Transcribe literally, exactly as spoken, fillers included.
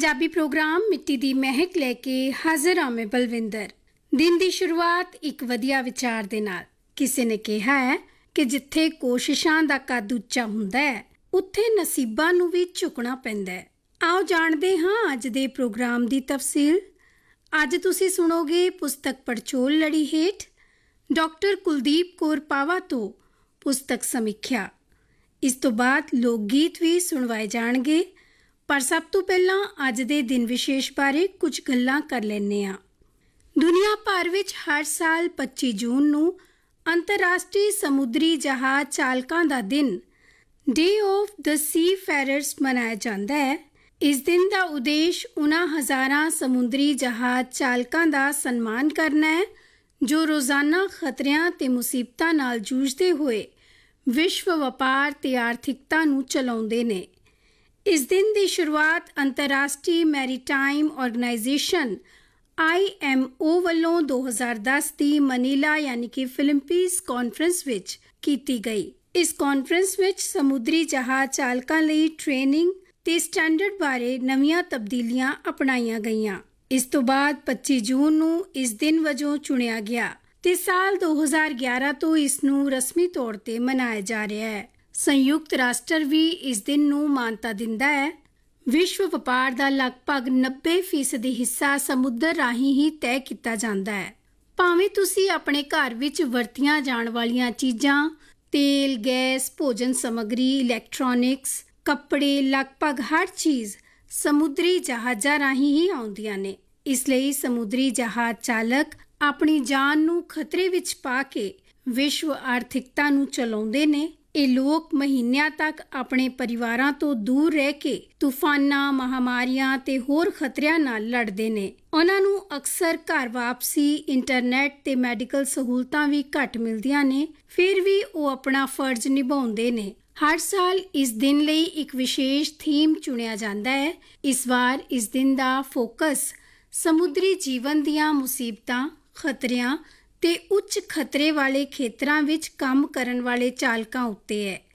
Punjabi programme मिट्टी दी महक लैके हाजिर हाँ मैं बलविंदर। दिन की शुरुआत एक वधिया विचार दे नाल। किसी ने कहा है कि जिथे कोशिशां दा कद उच्चा हुंदा है उत्थे नसीबां नूं भी झुकना पैंदा है। आओ जानदे हाँ अज दे प्रोग्राम दी तफसील। अज तुसी सुनोगे पुस्तक पड़चोल लड़ी हेठ डॉक्टर कुलदीप कौर पावा तो पुस्तक समीख्या। इस तो बाद लोक गीत भी सुनवाए जाणगे, पर सब तो पहला अज दे दिन विशेष बारे कुछ गल्लां कर लैने आ। दुनिया भर विच हर साल पच्ची जून नूं अंतरराष्ट्रीय समुद्री जहाज चालकां दा दिन day of the C Ferrers मनाया जाता है। इस दिन का उद्देश्य उन्हां हज़ारां समुद्री जहाज चालकां दा सन्मान करना है जो रोज़ाना खतरियां ते मुसीबतां नाल जूझदे होए विश्व वपार ते आर्थिकता नूं चलाउंदे ने। इस दिन की शुरुआत अंतरराष्ट्रीय maritime organisation I M O वालों दो हज़ार दस की मनीला यानी कि फिलिपींस कॉन्फ्रेंस विच की गई। इस कॉन्फ्रेंस विच समुद्री जहाज चालकां लई ट्रेनिंग ते स्टैंडर्ड बारे नवीं तब्दीलियां अपनाईयां गईयां। इस तो बाद पच्ची जून नूं इस दिन वजों चुनिया गया ते साल दो हज़ार ग्यारह तो इस नूं रस्मी तौर ते मनाया जा रहा है। संयुक्त राष्ट्र भी इस दिन नूं मानता दिंदा है। विश्व वपार का लगभग नब्बे फीसदी हिस्सा समुद्र राही ही तय किया जाता है। भावें तुसी अपने घर विच वरतियां जाण वालियां चीज़ां तेल गैस भोजन समग्री इलैक्ट्रॉनिक्स कपड़े लगभग हर चीज़ समुद्री जहाज़ां राही ही आउंदियां ने। इसलिए समुद्री जहाज चालक अपनी जान नूं खतरे विच पा के विश्व आर्थिकता नूं चलाउंदे ने। ਇਹ ਲੋਕ ਮਹੀਨਿਆਂ ਤੱਕ ਆਪਣੇ ਪਰਿਵਾਰਾਂ ਤੋਂ ਦੂਰ ਰਹਿ ਕੇ ਤੂਫਾਨਾਂ ਮਹਾਮਾਰੀਆਂ ਤੇ ਹੋਰ ਖਤਰਿਆਂ ਨਾਲ ਲੜਦੇ ਨੇ। ਉਹਨਾਂ ਨੂੰ ਅਕਸਰ ਘਰ ਵਾਪਸੀ ਇੰਟਰਨੈਟ ਤੇ ਮੈਡੀਕਲ ਸਹੂਲਤਾਂ ਵੀ ਘੱਟ ਮਿਲਦੀਆਂ ਨੇ, ਫਿਰ ਵੀ ਉਹ ਆਪਣਾ ਫਰਜ਼ ਨਿਭਾਉਂਦੇ ਨੇ। ਹਰ ਸਾਲ ਇਸ ਦਿਨ ਲਈ ਇੱਕ ਵਿਸ਼ੇਸ਼ ਥੀਮ ਚੁਣਿਆ ਜਾਂਦਾ ਹੈ। ਇਸ ਵਾਰ ਇਸ ਦਿਨ ਦਾ ਫੋਕਸ ਸਮੁੰਦਰੀ ਜੀਵਨ ਦੀਆਂ ਮੁਸੀਬਤਾਂ ਖਤਰਿਆਂ ਤੇ ਉੱਚ ਖਤਰੇ ਵਾਲੇ ਖੇਤਰਾਂ ਵਿੱਚ ਕੰਮ ਕਰਨ ਵਾਲੇ ਚਾਲਕਾਂ ਉੱਤੇ ਹੈ।